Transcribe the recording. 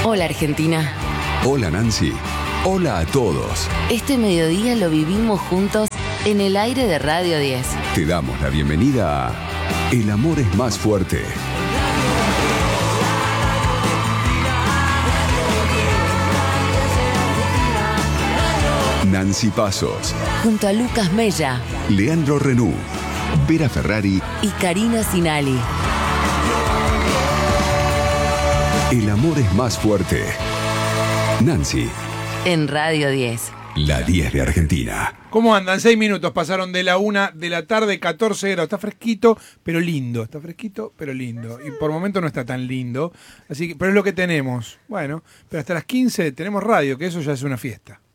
Hola Argentina. Hola Nancy. Hola a todos. Este mediodía lo vivimos juntos en el aire de Radio 10. Te damos la bienvenida a El amor es más fuerte. Nancy Pasos. Junto a Lucas Mella, Leandro Renú. Vera Ferrari. y Karina Sinali. El amor es más fuerte. Nancy, En Radio 10. la 10 de Argentina. ¿Cómo andan? 6 minutos pasaron de la 1 de la tarde, 14 grados. Está fresquito, pero lindo. Está fresquito, pero lindo. Y por momento no está tan lindo. Así que, pero es lo que tenemos. Bueno, pero hasta las 15 tenemos radio, que eso ya es una fiesta.